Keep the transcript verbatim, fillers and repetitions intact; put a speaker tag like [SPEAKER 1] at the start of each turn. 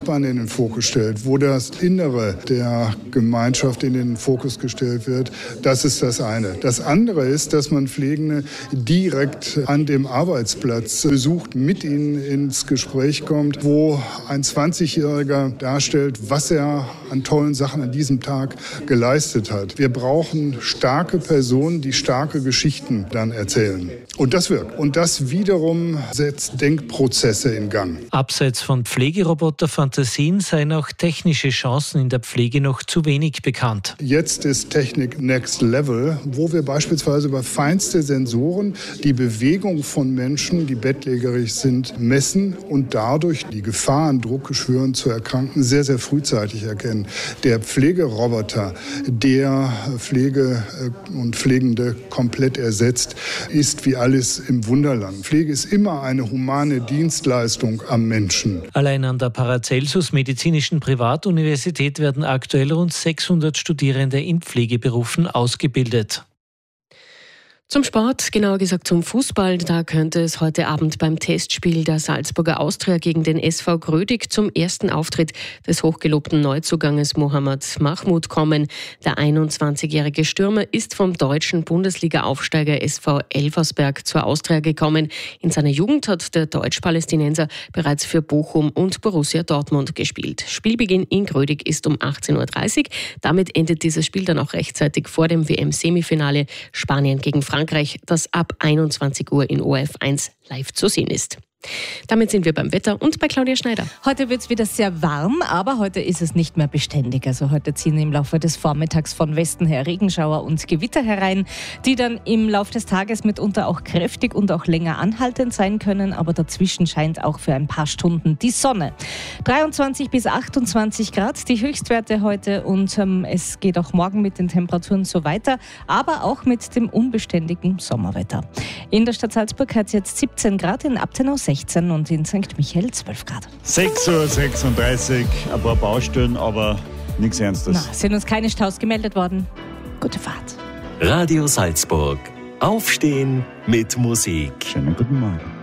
[SPEAKER 1] Nachbarn in den Fokus stellt, wo das Innere der Gemeinschaft in den Fokus gestellt wird. Das ist das eine. Das andere ist, dass man Pflegende direkt an dem Arbeitsplatz besucht, mit ihnen ins Gespräch kommt, wo ein zwanzigjähriger darstellt, was er an tollen Sachen an diesem Tag geleistet hat. Wir brauchen starke Personen, die starke Geschichten dann erzählen. Und das wirkt. Und das wiederum setzt Denkprozesse in Gang.
[SPEAKER 2] Abseits von Pflegeroboter-Fantasien seien auch technische Chancen in der Pflege noch zu wenig bekannt.
[SPEAKER 1] Jetzt ist Technik Next Level, wo wir beispielsweise über feinste Sensoren die Bewegung von Menschen, die bettlägerig sind, messen und dadurch die Gefahr an Druckgeschwüren zu erkranken sehr, sehr frühzeitig erkennen. Der Pflegeroboter, der Pflege und Pflegende komplett ersetzt, ist wie alles im Wunderland. Pflege ist immer eine humane Dienstleistung am Menschen.
[SPEAKER 2] Allein an der Paracelsus Medizinischen Privatuniversität werden aktuell rund sechshundert Studierende in Pflegeberufen ausgebildet.
[SPEAKER 3] Zum Sport, genauer gesagt zum Fußball. Da könnte es heute Abend beim Testspiel der Salzburger Austria gegen den S V Grödig zum ersten Auftritt des hochgelobten Neuzuganges Mohamed Mahmoud kommen. Der einundzwanzigjährige Stürmer ist vom deutschen Bundesliga-Aufsteiger S V Elversberg zur Austria gekommen. In seiner Jugend hat der Deutsch-Palästinenser bereits für Bochum und Borussia Dortmund gespielt. Spielbeginn in Grödig ist um achtzehn Uhr dreißig. Damit endet dieses Spiel dann auch rechtzeitig vor dem W M-Semifinale Spanien gegen Frankreich. Frankreich, das ab einundzwanzig Uhr in O R F eins live zu sehen ist. Damit sind wir beim Wetter und bei Claudia Schneider.
[SPEAKER 4] Heute wird es wieder sehr warm, aber heute ist es nicht mehr beständig. Also heute ziehen im Laufe des Vormittags von Westen her Regenschauer und Gewitter herein, die dann im Laufe des Tages mitunter auch kräftig und auch länger anhaltend sein können. Aber dazwischen scheint auch für ein paar Stunden die Sonne. dreiundzwanzig bis achtundzwanzig Grad, die Höchstwerte heute, und ähm, es geht auch morgen mit den Temperaturen so weiter, aber auch mit dem unbeständigen Sommerwetter. In der Stadt Salzburg hat es jetzt siebzehn Grad, in Abtenau sechzehn und in Sankt Michael zwölf Grad.
[SPEAKER 5] sechs Uhr sechsunddreißig, ein paar Baustellen, aber nichts Ernstes.
[SPEAKER 4] Na, sind uns keine Staus gemeldet worden. Gute Fahrt.
[SPEAKER 6] Radio Salzburg. Aufstehen mit Musik.
[SPEAKER 5] Schönen guten Morgen.